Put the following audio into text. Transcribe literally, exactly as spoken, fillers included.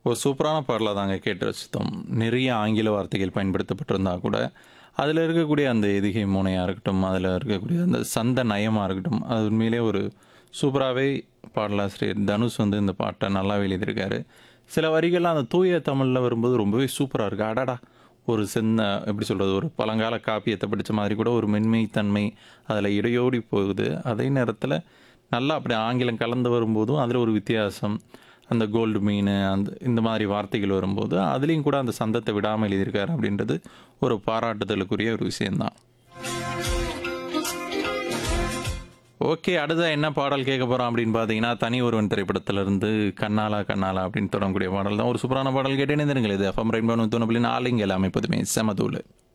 ஒரு சூப்பரான பாடலா தாங்க கேட்டு ரசித்தோம். நிறைய ஆங்கில வார்த்தைகள் பயன்படுத்தப்பட்டிருந்தா கூட, அதில இருக்கக்கூடிய அந்த எதுகை மோனையா இருக்கட்டும், அதில இருக்கக்கூடிய அந்த சந்த நயமா இருக்கட்டும், அது உண்மையிலேயே ஒரு சூப்பராவே பாடலாசிரியர் தனுஷ் வந்து இந்த பாட்ட நல்லாவே எழுதியிருக்காரு. சில வரிகள்லாம் அந்த தூய தமிழ்ல வரும்போது ரொம்பவே சூப்பரா இருக்கு. அடடா! ஒரு செந்த எப்படி சொல்றது? ஒரு பழங்கால காப்பியத்த படிச்ச மாதிரி கூட ஒரு மென்மை தன்மை அதில இடையோடி போகுது. அதே நேரத்தில நல்லா அப்படி ஆங்கிலம் கலந்து வரும்போதும், அதில ஒரு வித்தியாசம். அந்த கோல்டு மீனு அந்த இந்த மாதிரி வார்த்தைகள் வரும்போது, அதிலயும் கூட அந்த சந்தத்த விடாம எழுதியிருக்காரு அப்படின்றது ஒரு பாராட்டுதலுக்குரிய ஒரு விஷயம் தான். ஓகே. அடுத்ததா என்ன பாடல் கேட்க போறோம் அப்படின்னு பார்த்தீங்கன்னா, தனி ஒருவன் திரைப்படத்திலிருந்து கண்ணாலா கண்ணாலா அப்படின்னு தொடங்கக்கூடிய பாடல் தான். ஒரு சூப்பரான பாடல் கேட்டு இணைந்திருங்கள். இது எஃப்எம் ரெயின்போ தொண்ணூறு புள்ளி நாலு இங்க எல்லாமே எப்போதுமே செம தூளு.